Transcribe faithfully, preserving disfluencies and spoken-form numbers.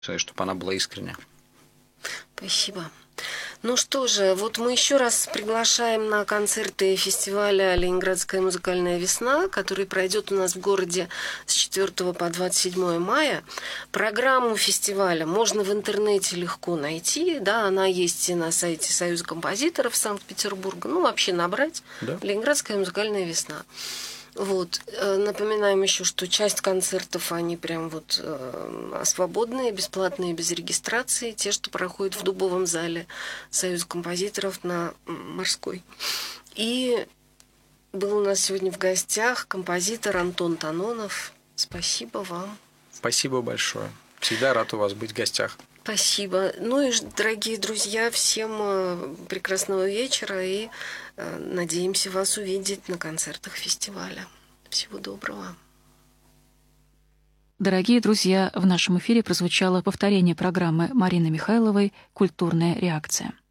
чтобы она была искренняя. Спасибо. Ну что же, вот мы еще раз приглашаем на концерты фестиваля «Ленинградская музыкальная весна», который пройдет у нас в городе с четвёртого по двадцать седьмое мая. Программу фестиваля можно в интернете легко найти, да, она есть и на сайте Союза композиторов Санкт-Петербурга, ну вообще набрать, да. «Ленинградская музыкальная весна». Вот. Напоминаем еще, что часть концертов, они прям вот э, свободные, бесплатные, без регистрации. Те, что проходят в Дубовом зале Союза композиторов на Морской. И был у нас сегодня в гостях композитор Антон Танонов. Спасибо вам. Спасибо большое. Всегда рад у вас быть в гостях. Спасибо. Ну и, дорогие друзья, всем прекрасного вечера и надеемся вас увидеть на концертах фестиваля. Всего доброго. Дорогие друзья, в нашем эфире прозвучало повторение программы Марины Михайловой «Культурная реакция».